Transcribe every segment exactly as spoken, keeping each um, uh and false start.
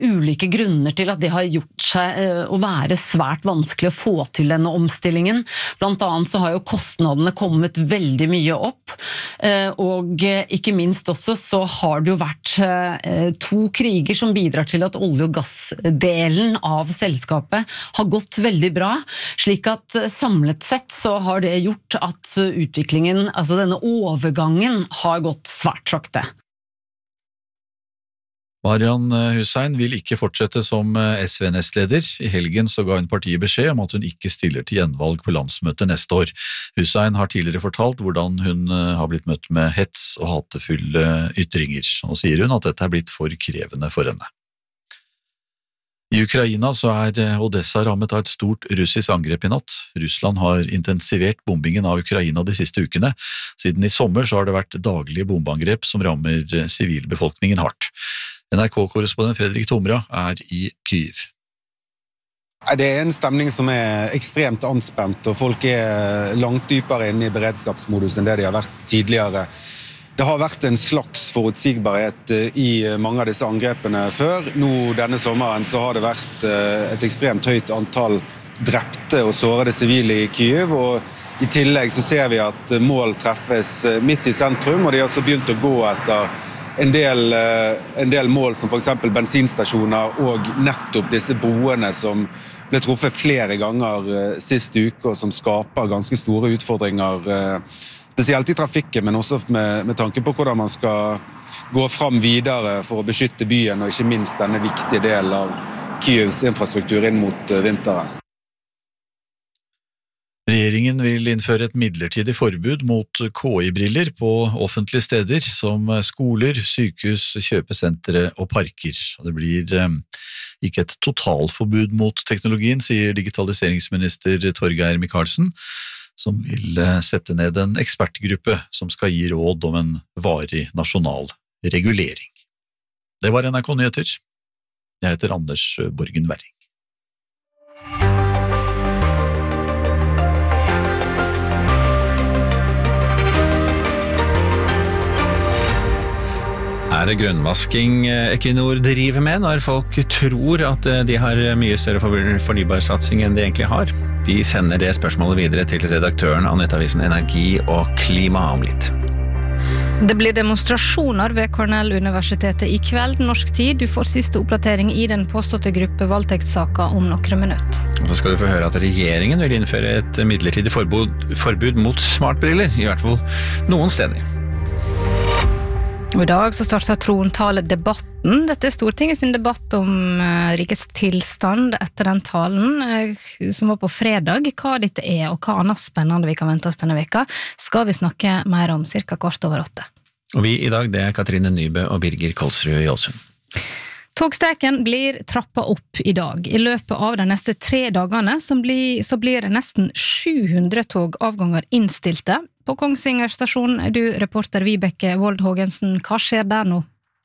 ulike grunner til at det har gjort seg å være svært vanskelig å få til denne omstillingen. Blant annet så har jo kostnadene kommet veldig mye opp, og ikke minst også så har det jo vært to kriger som bidrar til at olje- og gassdelen av selskapet har gått veldig bra, slik at samlet sett så har det gjort at utviklingen, altså denne overgangen, har gått svært sakte. Marian Hussein vil ikke fortsette som S V-nestleder. I helgen så ga hun partiet beskjed om at hun ikke stiller til gjenvalg på landsmøtet neste år. Hussein har tidligere fortalt hvordan hun har blitt møtt med hets og hatefulle ytringer. Nå sier hun at dette er blitt for krevende for henne. I Ukraina så er Odessa rammet av et stort russisk angrep i natt. Russland har intensivert bombingen av Ukraina de siste ukene. Siden i sommer så har det vært daglige bombeangrep som rammer sivilbefolkningen hardt. N R K-korrespondent Fredrik Tomra er i Kyiv. Det er en stemning som er ekstremt anspent, og folk er langt dypere inne i beredskapsmodus enn det de har vært tidligere. Det har vært en slags forutsigbarhet i mange av disse angrepene før. Nå denne sommeren så har det vært et ekstremt høyt antall drepte og sårede sivile i Kyiv, og i tillegg så ser vi at mål treffes midt i sentrum, og de har så begynt å gå etter En del, en del mål som for eksempel bensinstasjoner og nettopp disse broene som ble truffet flere ganger siste uke og som skaper ganske store utfordringer, spesielt i trafikken, men også med, med tanke på hvordan man skal gå fram videre for å beskytte byen og ikke minst denne viktige delen av Kyivs infrastruktur inn mot vinteren. Regjeringen vil innføre et midlertidig forbud mot K I-briller på offentlige steder som skoler, sykehus, kjøpesentre og parker. Det blir ikke et totalforbud mot teknologien, sier digitaliseringsminister Torgeir Micaelsen, som vil sette ned en ekspertgruppe som skal gi råd om en varig nasjonal regulering. Det var N R K Nyheter. Jeg heter Anders Borgen Werring. Er det grønnvasking Equinor driver med når folk tror at de har mye større fornybarsatsing enn de egentlig har? Vi sender det spørsmålet videre til redaktøren av nettavisen Energi og Klima om litt. Det blir demonstrasjoner ved Cornell-universitetet i kveld norsk tid. Du får siste oppdatering i den påståtte gruppevoldtektssaken om noen minutter. Og så skal du få høre at regjeringen vil innføre et midlertidig forbud, forbud mot smartbriller, i hvert fall noen steder. Og i dag så starter trontaledebatten. Dette er Stortinget sin debatt om uh, rikets tilstand etter den talen uh, som var på fredag. Hva dette er og hva annet spennende vi kan vente oss denne veka, skal vi snakke mer om cirka kvart over åtte. Og vi i dag, det er Katrine Nybø og Birger Kolsrud Jålsund. Togstreiken blir trappet opp i dag. I løpet av de neste tre dagene så blir, så blir nesten sju hundre togavganger innstilte. På Kongsvinger stasjon er du reporter Vibeke Wold Hågensen. Hva skjer der nå?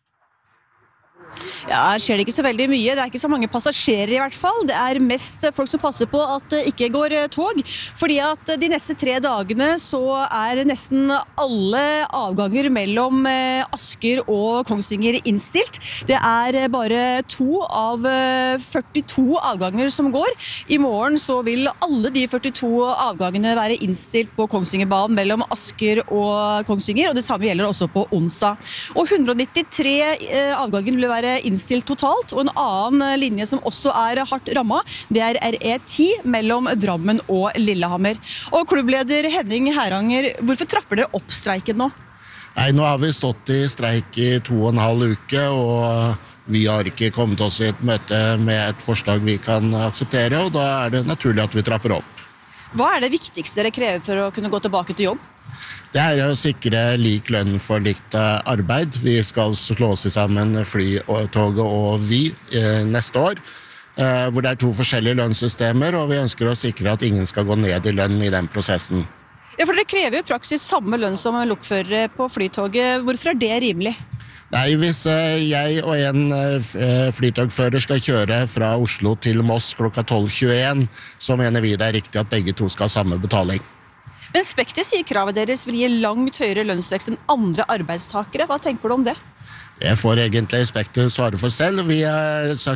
Ja, her skjer det ikke så veldig mye. Det er ikke så mange passasjerer i hvert fall. Det er mest folk som passer på at det ikke går tog. Fordi at de neste tre dagene så er nesten alle avganger mellom Asker og Kongsvinger innstilt. Det er bare to av førtito avganger som går. I morgen så vil alle de førtito avgangene være innstilt på Kongsvingerbanen mellom Asker og Kongsvinger, og det samme gjelder også på onsdag. Og hundre og nittitre avganger vil være innstilt totalt, og en annen linje som også er hardt rammet, det er R E ti mellom Drammen og Lillehammer. Og klubbleder Henning Heranger, hvorfor trapper dere opp streiken nå? Nei, nå har vi stått i streik i to og en halv uke, og vi har ikke kommet oss i et møte med et forslag vi kan akseptere, og da er det naturlig at vi trapper opp. Hva er det viktigste dere krever for å kunne gå tilbake til jobb? Det er å sikre lik lønn for likt arbeid. Vi skal slå oss sammen Flytoget og Vy eh, neste år, eh, hvor det er to forskjellige lønnssystemer, og vi ønsker å sikre at ingen skal gå ned i lønn i den prosessen. Ja, for dere krever jo praksis samme lønn som lokførere på Flytoget. Hvorfor er det rimelig? Nei, hvis eh, jeg og en eh, flytogfører skal kjøre fra Oslo til Moss klokka tolv tjueen, så mener vi det er riktig at begge to skal ha samme betaling. Men Spekter sier kravet deres vil gi langt høyere lønnsvekst enn andre arbeidstakere. Hva tenker du om det? Det får egentlig Spekter svare for selv. Vi har sagt